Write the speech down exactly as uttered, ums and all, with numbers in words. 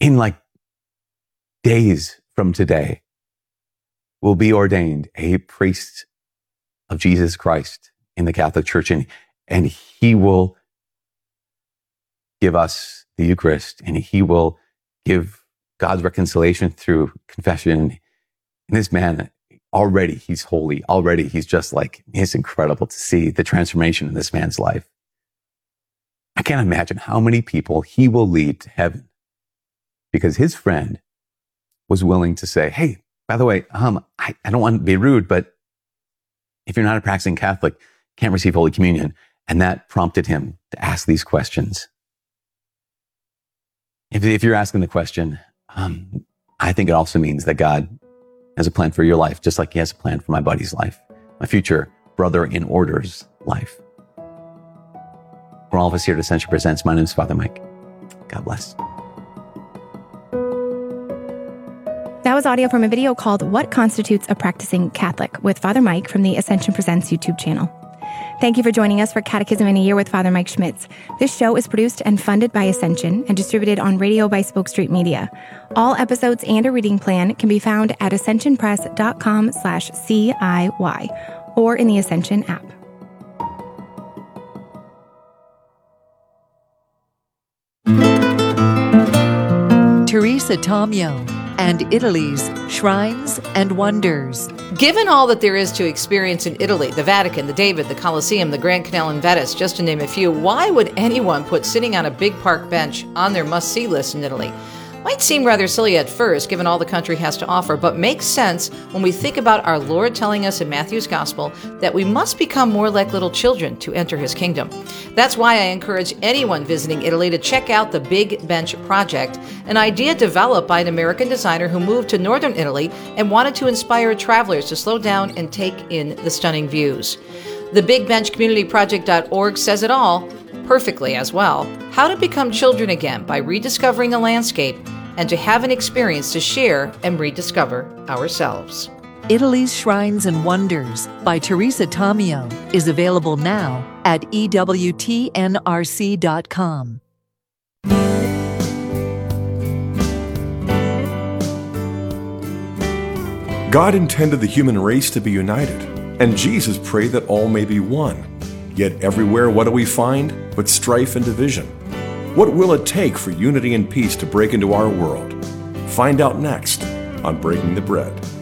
in like days from today, will be ordained a priest of Jesus Christ in the Catholic Church. And, and he will give us the Eucharist, and he will give God's reconciliation through confession. And this man, already he's holy. Already he's just like, it's incredible to see the transformation in this man's life. I can't imagine how many people he will lead to heaven because his friend was willing to say, hey, by the way, um, I, I don't want to be rude, but if you're not a practicing Catholic, you can't receive Holy Communion. And that prompted him to ask these questions. If, if you're asking the question, um, I think it also means that God has a plan for your life, just like he has a plan for my buddy's life, my future brother in order's life. For all of us here at Ascension Presents, my name is Father Mike. God bless. That was audio from a video called What Constitutes a Practicing Catholic with Father Mike from the Ascension Presents YouTube channel. Thank you for joining us for Catechism in a Year with Father Mike Schmitz. This show is produced and funded by Ascension and distributed on radio by Spoke Street Media. All episodes and a reading plan can be found at ascensionpress.com slash CIY or in the Ascension app. Teresa Tomeo and Italy's Shrines and Wonders. Given all that there is to experience in Italy, the Vatican, the David, the Colosseum, the Grand Canal in Venice, just to name a few, why would anyone put sitting on a big park bench on their must-see list in Italy? Might seem rather silly at first, given all the country has to offer, but makes sense when we think about our Lord telling us in Matthew's Gospel that we must become more like little children to enter his kingdom. That's why I encourage anyone visiting Italy to check out the Big Bench Project, an idea developed by an American designer who moved to northern Italy and wanted to inspire travelers to slow down and take in the stunning views. The big bench community project dot org says it all, perfectly as well, how to become children again by rediscovering a landscape and to have an experience to share and rediscover ourselves. Italy's Shrines and Wonders by Teresa Tomeo is available now at E W T N R C dot com. God intended the human race to be united, and Jesus prayed that all may be one. Yet everywhere, what do we find but strife and division? What will it take for unity and peace to break into our world? Find out next on Breaking the Bread.